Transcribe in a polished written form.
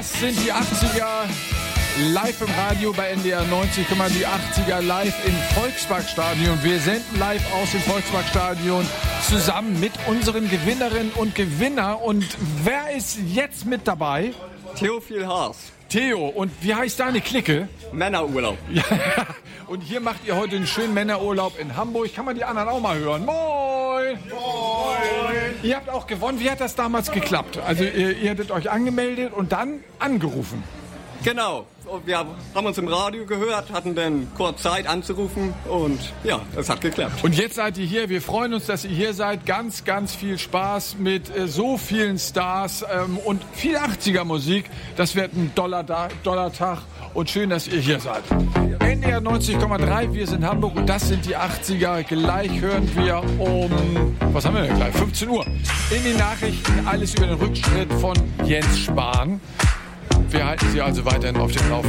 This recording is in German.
Das sind die 80er live im Radio bei NDR 90, die 80er live im Volksparkstadion. Wir senden live aus dem Volksparkstadion zusammen mit unseren Gewinnerinnen und Gewinner. Und wer ist jetzt mit dabei? Theophil Haas. Theo, und wie heißt deine Clique? Männerurlaub. Ja, und hier macht ihr heute einen schönen Männerurlaub in Hamburg. Kann man die anderen auch mal hören? Moin! Moin! Ihr habt auch gewonnen. Wie hat das damals geklappt? Also ihr hattet euch angemeldet und dann angerufen. Genau. Wir haben uns im Radio gehört, hatten dann kurz Zeit anzurufen und ja, es hat geklappt. Und jetzt seid ihr hier. Wir freuen uns, dass ihr hier seid. Ganz, ganz viel Spaß mit so vielen Stars und viel 80er Musik. Das wird ein toller Tag und schön, dass ihr hier seid. NDR 90,3, wir sind Hamburg und das sind die 80er. Gleich hören wir was haben wir denn gleich? 15 Uhr. In den Nachrichten alles über den Rückschritt von Jens Spahn. Wir halten Sie also weiterhin auf dem Laufenden.